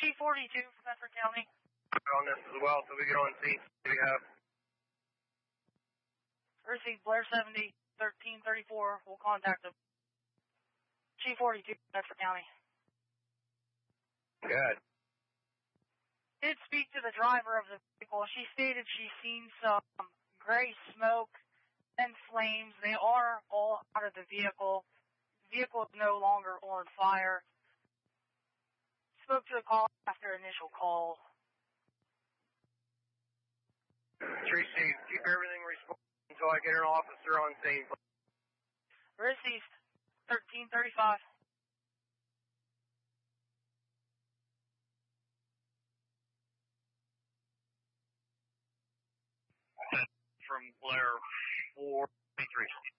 G42 from Bedford County. On this as well, so we get on scene. We have Received Blair 70, 1334. We'll contact them. G42 from Bedford County. good. Did speak to the driver of the vehicle. She stated she's seen some gray smoke and flames. They are all out of the vehicle. The vehicle is no longer on fire. Spoke to the call after initial call. Received. Keep everything responsive until I get an officer on scene. Received 1335. From Blair 423.